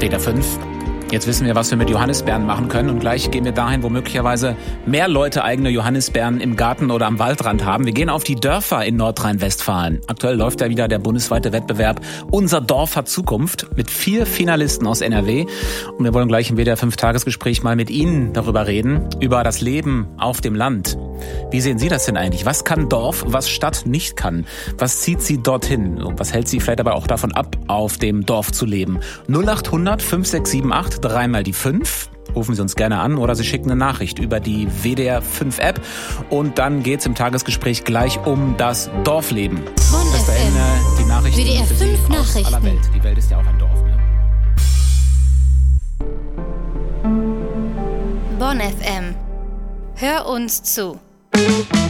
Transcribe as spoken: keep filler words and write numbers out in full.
W D R fünf. Jetzt wissen wir, was wir mit Johannisbeeren machen können und gleich gehen wir dahin, wo möglicherweise mehr Leute eigene Johannisbeeren im Garten oder am Waldrand haben. Wir gehen auf die Dörfer in Nordrhein-Westfalen. Aktuell läuft ja wieder der bundesweite Wettbewerb Unser Dorf hat Zukunft mit vier Finalisten aus N R W. Und wir wollen gleich im W D R fünf Tagesgespräch mal mit Ihnen darüber reden, über das Leben auf dem Land. Wie sehen Sie das denn eigentlich? Was kann Dorf, was Stadt nicht kann? Was zieht Sie dorthin? Und was hält Sie vielleicht aber auch davon ab, auf dem Dorf zu leben? null acht hundert fünf sechs sieben acht, dreimal die fünf. Rufen Sie uns gerne an oder Sie schicken eine Nachricht über die W D R fünf App. Und dann geht's im Tagesgespräch gleich um das Dorfleben. Bonn Bis dahin, F M. äh, die Nachrichten W D R für Sie fünf aus Nachrichten. aller Welt. Die Welt ist ja auch ein Dorf, ne? Bonn F M. Hör uns zu.